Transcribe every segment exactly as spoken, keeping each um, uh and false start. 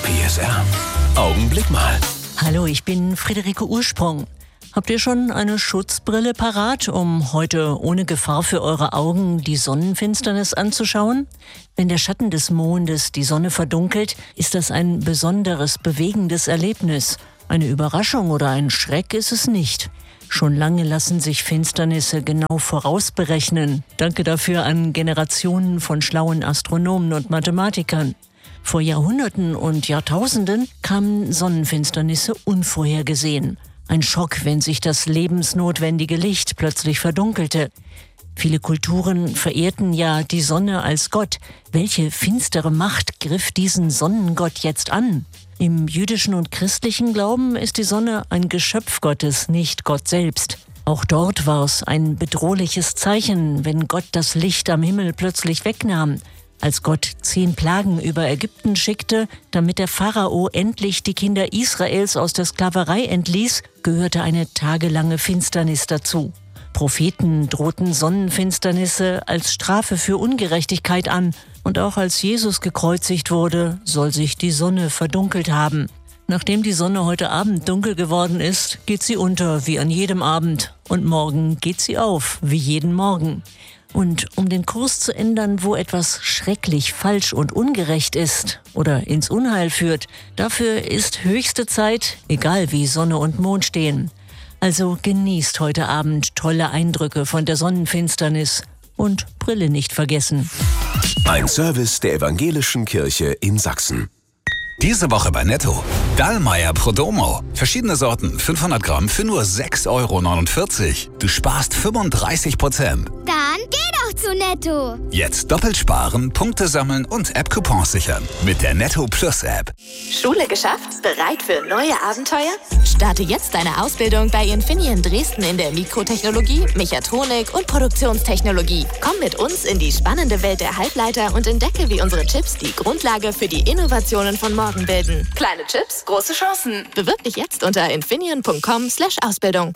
P S R. Augenblick mal. Hallo, ich bin Friederike Ursprung. Habt ihr schon eine Schutzbrille parat, um heute ohne Gefahr für eure Augen die Sonnenfinsternis anzuschauen? Wenn der Schatten des Mondes die Sonne verdunkelt, ist das ein besonderes, bewegendes Erlebnis. Eine Überraschung oder ein Schreck ist es nicht. Schon lange lassen sich Finsternisse genau vorausberechnen. Danke dafür an Generationen von schlauen Astronomen und Mathematikern. Vor Jahrhunderten und Jahrtausenden kamen Sonnenfinsternisse unvorhergesehen. Ein Schock, wenn sich das lebensnotwendige Licht plötzlich verdunkelte. Viele Kulturen verehrten ja die Sonne als Gott. Welche finstere Macht griff diesen Sonnengott jetzt an? Im jüdischen und christlichen Glauben ist die Sonne ein Geschöpf Gottes, nicht Gott selbst. Auch dort war es ein bedrohliches Zeichen, wenn Gott das Licht am Himmel plötzlich wegnahm. Als Gott zehn Plagen über Ägypten schickte, damit der Pharao endlich die Kinder Israels aus der Sklaverei entließ, gehörte eine tagelange Finsternis dazu. Propheten drohten Sonnenfinsternisse als Strafe für Ungerechtigkeit an. Und auch als Jesus gekreuzigt wurde, soll sich die Sonne verdunkelt haben. Nachdem die Sonne heute Abend dunkel geworden ist, geht sie unter wie an jedem Abend. Und morgen geht sie auf wie jeden Morgen. Und um den Kurs zu ändern, wo etwas schrecklich falsch und ungerecht ist oder ins Unheil führt, dafür ist höchste Zeit, egal wie Sonne und Mond stehen. Also genießt heute Abend tolle Eindrücke von der Sonnenfinsternis und Brille nicht vergessen. Ein Service der Evangelischen Kirche in Sachsen. Diese Woche bei Netto. Dallmayr Prodomo. Verschiedene Sorten, fünfhundert Gramm für nur sechs Euro neunundvierzig. Du sparst fünfunddreißig Prozent. Dann geh doch zu Netto. Jetzt doppelt sparen, Punkte sammeln und App-Coupons sichern. Mit der Netto Plus App. Schule geschafft? Bereit für neue Abenteuer? Starte jetzt deine Ausbildung bei Infineon Dresden in der Mikrotechnologie, Mechatronik und Produktionstechnologie. Komm mit uns in die spannende Welt der Halbleiter und entdecke, wie unsere Chips die Grundlage für die Innovationen von morgen bilden. Kleine Chips, große Chancen. Bewirb dich jetzt unter infineon punkt com slash Ausbildung.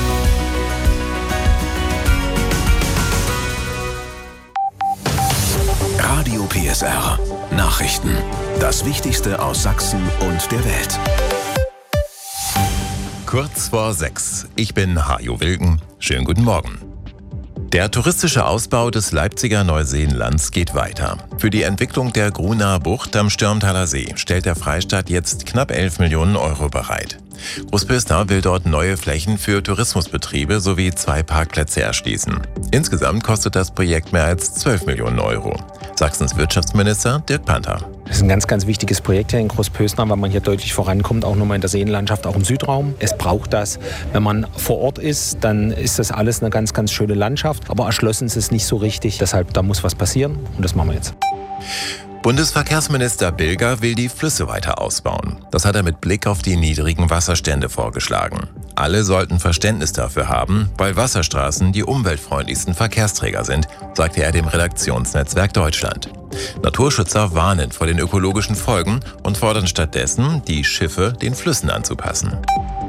Radio P S R. Nachrichten. Das Wichtigste aus Sachsen und der Welt. Kurz vor sechs. Ich bin Hajo Wilken. Schönen guten Morgen. Der touristische Ausbau des Leipziger Neuseenlands geht weiter. Für die Entwicklung der Grunaer Bucht am Stürmtaler See stellt der Freistaat jetzt knapp elf Millionen Euro bereit. Großpösner will dort neue Flächen für Tourismusbetriebe sowie zwei Parkplätze erschließen. Insgesamt kostet das Projekt mehr als zwölf Millionen Euro. Sachsens Wirtschaftsminister Dirk Panther. Das ist ein ganz, ganz wichtiges Projekt hier in Großpösner, weil man hier deutlich vorankommt, auch nochmal in der Seenlandschaft, auch im Südraum. Es braucht das. Wenn man vor Ort ist, dann ist das alles eine ganz, ganz schöne Landschaft. Aber erschlossen ist es nicht so richtig. Deshalb, da muss was passieren und das machen wir jetzt. Bundesverkehrsminister Bilger will die Flüsse weiter ausbauen. Das hat er mit Blick auf die niedrigen Wasserstände vorgeschlagen. Alle sollten Verständnis dafür haben, weil Wasserstraßen die umweltfreundlichsten Verkehrsträger sind, sagte er dem Redaktionsnetzwerk Deutschland. Naturschützer warnen vor den ökologischen Folgen und fordern stattdessen, die Schiffe den Flüssen anzupassen.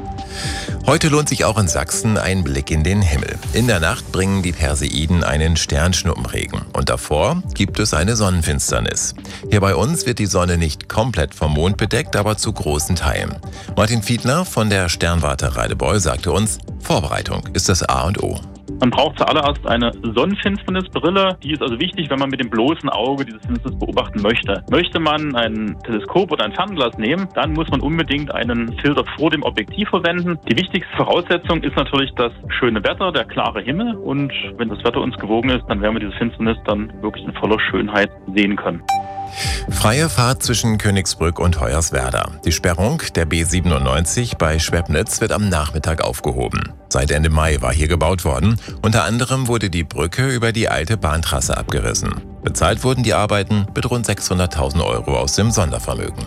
Heute lohnt sich auch in Sachsen ein Blick in den Himmel. In der Nacht bringen die Perseiden einen Sternschnuppenregen und davor gibt es eine Sonnenfinsternis. Hier bei uns wird die Sonne nicht komplett vom Mond bedeckt, aber zu großen Teilen. Martin Fiedler von der Sternwarte Radebeul sagte uns, Vorbereitung ist das A und O. Man braucht zuallererst eine Sonnenfinsternisbrille. Die ist also wichtig, wenn man mit dem bloßen Auge diese Finsternis beobachten möchte. Möchte man ein Teleskop oder ein Fernglas nehmen, dann muss man unbedingt einen Filter vor dem Objektiv verwenden. Die wichtigste Voraussetzung ist natürlich das schöne Wetter, der klare Himmel. Und wenn das Wetter uns gewogen ist, dann werden wir diese Finsternis dann wirklich in voller Schönheit sehen können. Freie Fahrt zwischen Königsbrück und Hoyerswerda. Die Sperrung der B siebenundneunzig bei Schwebnitz wird am Nachmittag aufgehoben. Seit Ende Mai war hier gebaut worden. Unter anderem wurde die Brücke über die alte Bahntrasse abgerissen. Bezahlt wurden die Arbeiten mit rund sechshunderttausend Euro aus dem Sondervermögen.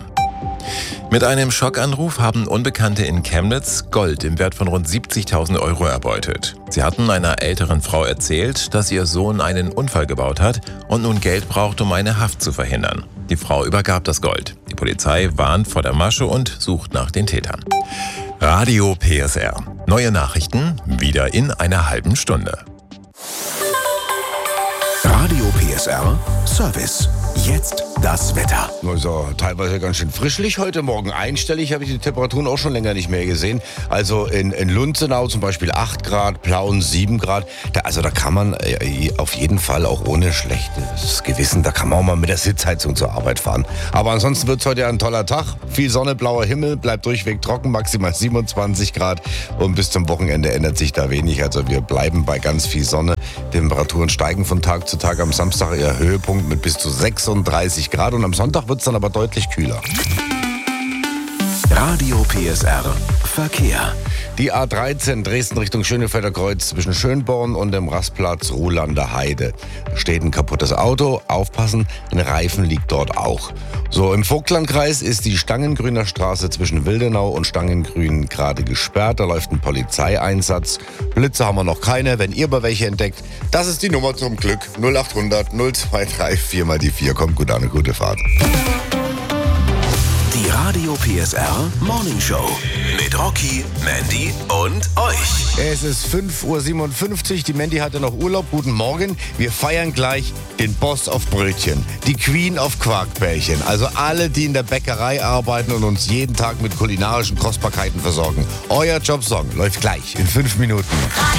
Mit einem Schockanruf haben Unbekannte in Chemnitz Gold im Wert von rund siebzigtausend Euro erbeutet. Sie hatten einer älteren Frau erzählt, dass ihr Sohn einen Unfall gebaut hat und nun Geld braucht, um eine Haft zu verhindern. Die Frau übergab das Gold. Die Polizei warnt vor der Masche und sucht nach den Tätern. Radio P S R. Neue Nachrichten wieder in einer halben Stunde. Radio P S R Service. Jetzt das Wetter. Also teilweise ganz schön frischlich heute Morgen. Einstellig habe ich die Temperaturen auch schon länger nicht mehr gesehen. Also in, in Lunzenau zum Beispiel acht Grad, Plauen sieben Grad. Da, also da kann man äh, auf jeden Fall auch ohne schlechtes Gewissen, da kann man auch mal mit der Sitzheizung zur Arbeit fahren. Aber ansonsten wird es heute ein toller Tag. Viel Sonne, blauer Himmel, bleibt durchweg trocken, maximal siebenundzwanzig Grad. Und bis zum Wochenende ändert sich da wenig. Also wir bleiben bei ganz viel Sonne. Temperaturen steigen von Tag zu Tag. Am Samstag eher Höhepunkt mit bis zu sechsunddreißig Grad. Und am Sonntag wird es dann aber deutlich kühler. Radio P S R Verkehr. Die A dreizehn Dresden Richtung Schönefelder Kreuz zwischen Schönborn und dem Rastplatz Ruhlander Heide. Da steht ein kaputtes Auto. Aufpassen, ein Reifen liegt dort auch. So, im Vogtlandkreis ist die Stangengrüner Straße zwischen Wildenau und Stangengrün gerade gesperrt. Da läuft ein Polizeieinsatz. Blitze haben wir noch keine. Wenn ihr aber welche entdeckt, das ist die Nummer zum Glück. null acht hundert null zwei drei vier mal die vier. Kommt gut an, eine gute Fahrt. Die Radio P S R Morning Show mit Rocky, Mandy und euch. Es ist fünf Uhr siebenundfünfzig, die Mandy hatte noch Urlaub. Guten Morgen. Wir feiern gleich den Boss auf Brötchen, die Queen auf Quarkbällchen. Also alle, die in der Bäckerei arbeiten und uns jeden Tag mit kulinarischen Kostbarkeiten versorgen. Euer Jobsong läuft gleich in fünf Minuten.